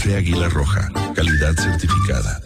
Águila Roja, calidad certificada.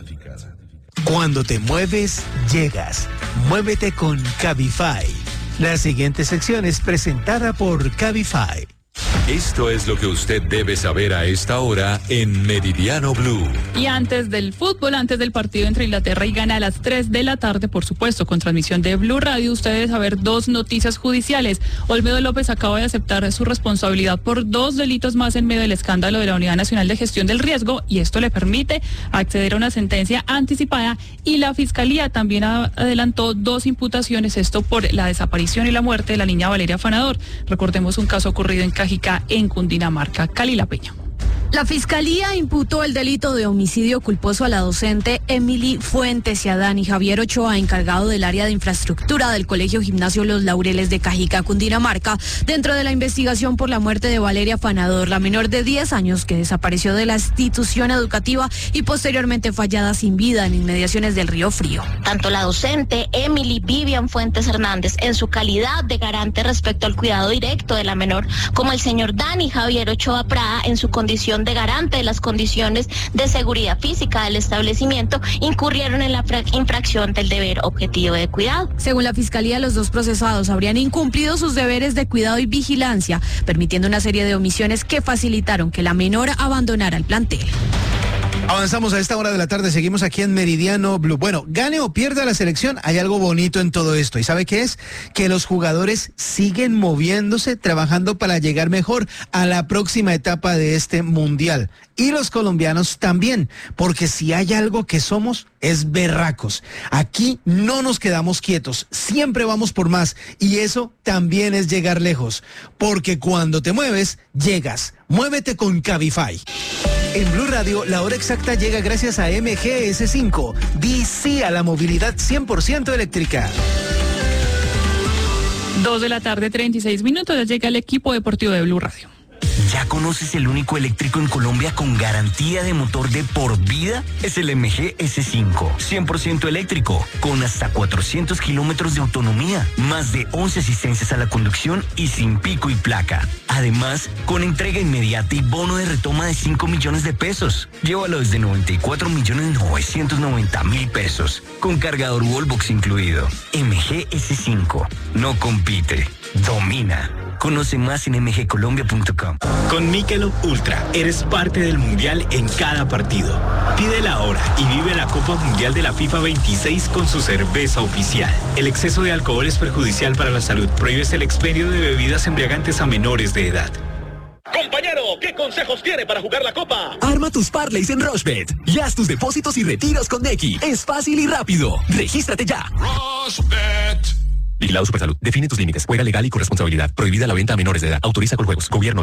Cuando te mueves, llegas. Muévete con Cabify. La siguiente sección es presentada por Cabify. Esto es lo que usted debe saber a esta hora en Meridiano Blue. Y antes del fútbol, antes del partido entre Inglaterra y Ghana a las 3 de la tarde, por supuesto, con transmisión de Blue Radio, usted debe saber dos noticias judiciales. Olmedo López acaba de aceptar su responsabilidad por 2 delitos más en medio del escándalo de la Unidad Nacional de Gestión del Riesgo, y esto le permite acceder a una sentencia anticipada, y la Fiscalía también adelantó 2 imputaciones, esto por la desaparición y la muerte de la niña Valeria Fanador. Recordemos un caso ocurrido en Cajicá, en Cundinamarca. Calila Peña. La Fiscalía imputó el delito de homicidio culposo a la docente Emily Fuentes y a Dani Javier Ochoa, encargado del área de infraestructura del Colegio Gimnasio Los Laureles de Cajicá, Cundinamarca, dentro de la investigación por la muerte de Valeria Fanador, la menor de 10 años que desapareció de la institución educativa y posteriormente fue hallada sin vida en inmediaciones del Río Frío. Tanto la docente Emily Vivian Fuentes Hernández, en su calidad de garante respecto al cuidado directo de la menor, como el señor Dani Javier Ochoa Prada, en su condición de garante de las condiciones de seguridad física del establecimiento, incurrieron en la infracción del deber objetivo de cuidado. Según la Fiscalía, los 2 procesados habrían incumplido sus deberes de cuidado y vigilancia, permitiendo una serie de omisiones que facilitaron que la menor abandonara el plantel. Avanzamos a esta hora de la tarde, seguimos aquí en Meridiano Blue. Bueno, gane o pierda la selección, hay algo bonito en todo esto. ¿Y sabe qué es? Que los jugadores siguen moviéndose, trabajando para llegar mejor a la próxima etapa de este mundial. Y los colombianos también, porque si hay algo que somos, es berracos. Aquí no nos quedamos quietos, siempre vamos por más. Y eso también es llegar lejos, porque cuando te mueves, llegas. Muévete con Cabify. En Blue Radio, la hora exacta llega gracias a MGS5. Di sí a la movilidad 100% eléctrica. 2 de la tarde, 36 minutos, ya llega el equipo deportivo de Blue Radio. ¿Ya conoces el único eléctrico en Colombia con garantía de motor de por vida? Es el MG S5, 100% eléctrico, con hasta 400 kilómetros de autonomía, más de 11 asistencias a la conducción y sin pico y placa. Además, con entrega inmediata y bono de retoma de 5 millones de pesos. Llévalo desde 94.990.000 pesos, con cargador Wallbox incluido. MG S5, no compite, domina. Conoce más en mgcolombia.com. Con Michelob Ultra eres parte del mundial en cada partido. Pídela ahora y vive la Copa Mundial de la FIFA 26 con su cerveza oficial. El exceso de alcohol es perjudicial para la salud. Prohíbes el expendio de bebidas embriagantes a menores de edad. Compañero, ¿qué consejos tiene para jugar la Copa? Arma tus parlays en Rushbet y haz tus depósitos y retiros con Nequi. Es fácil y rápido. Regístrate ya. Rushbet. Vigilado Supersalud. Define tus límites. Juega legal y con responsabilidad. Prohibida la venta a menores de edad. Autoriza con juegos. Gobierno de